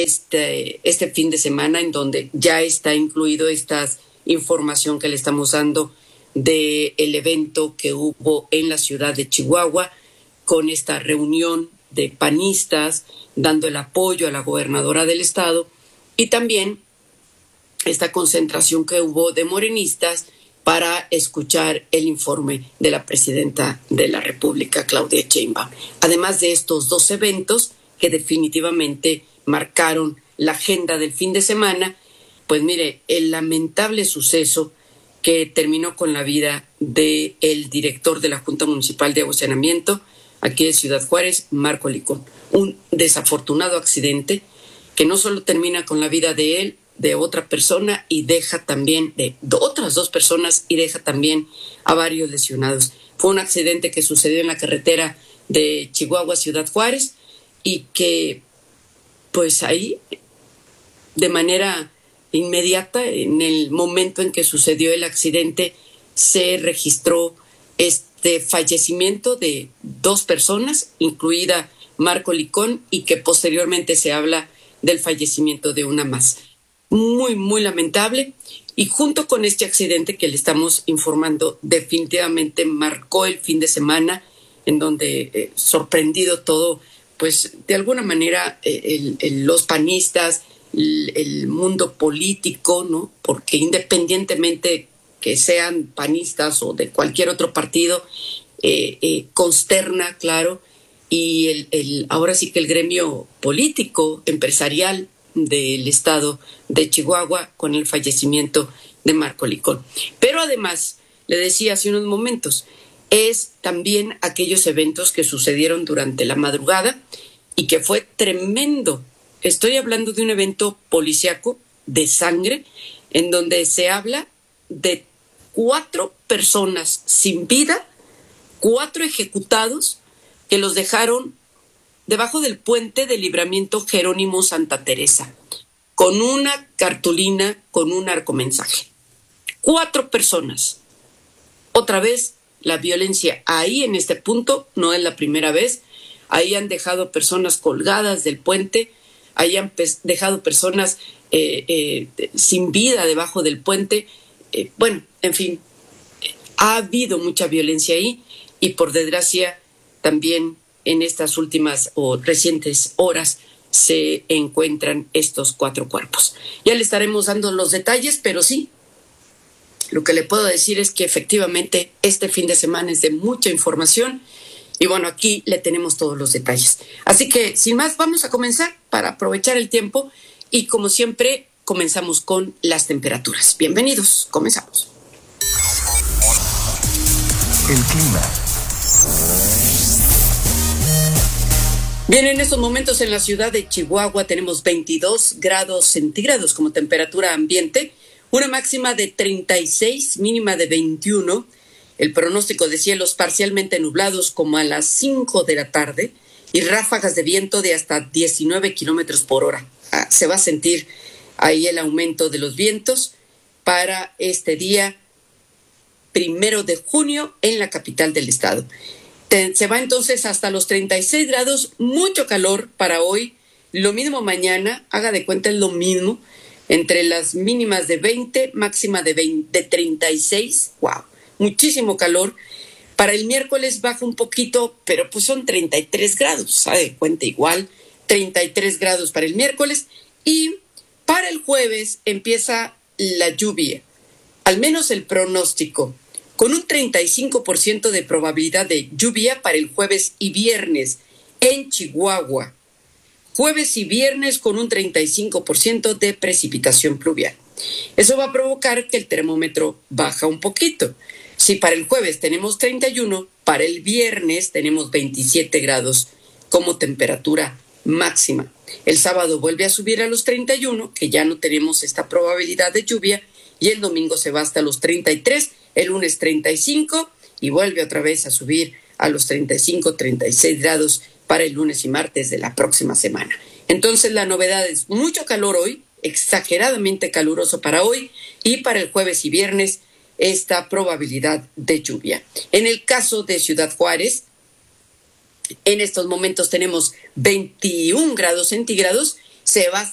este fin de semana, en donde ya está incluido esta información que le estamos dando del evento que hubo en la ciudad de Chihuahua, con esta reunión de panistas dando el apoyo a la gobernadora del estado, y también esta concentración que hubo de morenistas para escuchar el informe de la presidenta de la República, Claudia Sheinbaum. Además de estos dos eventos que definitivamente marcaron la agenda del fin de semana, pues mire, el lamentable suceso que terminó con la vida del director de la Junta Municipal de Agua y Saneamiento, aquí de Ciudad Juárez, Marco Licón. Un desafortunado accidente que no solo termina con la vida de él, de otra persona, y deja también de otras dos personas, y deja también a varios lesionados. Fue un accidente que sucedió en la carretera de Chihuahua, Ciudad Juárez, y que pues ahí, de manera inmediata, en el momento en que sucedió el accidente, se registró este fallecimiento de dos personas, incluida Marco Licón, y que posteriormente se habla del fallecimiento de una más. Muy, muy lamentable. Y junto con este accidente que le estamos informando, definitivamente marcó el fin de semana, en donde, sorprendido todo, pues de alguna manera los panistas, el mundo político, ¿no? Porque independientemente que sean panistas o de cualquier otro partido, consterna, claro, y ahora sí que el gremio político, empresarial del estado de Chihuahua, con el fallecimiento de Marco Licón. Pero además, le decía hace unos momentos, es también aquellos eventos que sucedieron durante la madrugada y que fue tremendo. Estoy hablando de un evento policíaco de sangre, en donde se habla de 4 personas sin vida, 4 ejecutados que los dejaron debajo del puente de Libramiento Jerónimo Santa Teresa, con una cartulina con un narcomensaje. 4 personas. Otra vez, la violencia ahí en este punto no es la primera vez. Ahí han dejado personas colgadas del puente, ahí han dejado personas sin vida debajo del puente. Bueno, en fin, ha habido mucha violencia ahí, y por desgracia también en estas últimas o recientes horas se encuentran estos 4 cuerpos. Ya le estaremos dando los detalles, pero sí, lo que le puedo decir es que efectivamente este fin de semana es de mucha información, y bueno, aquí le tenemos todos los detalles. Así que, sin más, vamos a comenzar para aprovechar el tiempo, y como siempre, comenzamos con las temperaturas. Bienvenidos, comenzamos. El clima. Bien, en estos momentos en la ciudad de Chihuahua tenemos 22 grados centígrados como temperatura ambiente, una máxima de 36, mínima de 21. El pronóstico de cielos parcialmente nublados como a las 5 de la tarde y ráfagas de viento de hasta 19 kilómetros por hora. Se va a sentir ahí el aumento de los vientos para este día 1 de junio en la capital del estado. Se va entonces hasta los 36 grados, mucho calor para hoy, lo mismo mañana, haga de cuenta es lo mismo, entre las mínimas de 20, máxima de 36, wow, muchísimo calor. Para el miércoles baja un poquito, pero pues son 33 grados, haga de cuenta igual, 33 grados para el miércoles, y para el jueves empieza la lluvia, al menos el pronóstico, con un 35% de probabilidad de lluvia para el jueves y viernes en Chihuahua. Jueves y viernes con un 35% de precipitación pluvial. Eso va a provocar que el termómetro baja un poquito. Si para el jueves tenemos 31, para el viernes tenemos 27 grados como temperatura máxima. El sábado vuelve a subir a los 31, que ya no tenemos esta probabilidad de lluvia, y el domingo se va hasta los 33, el lunes 35, y vuelve otra vez a subir a los 35, 36 grados para el lunes y martes de la próxima semana. Entonces la novedad es mucho calor hoy, exageradamente caluroso para hoy, y para el jueves y viernes esta probabilidad de lluvia. En el caso de Ciudad Juárez, en estos momentos tenemos 21 grados centígrados, se va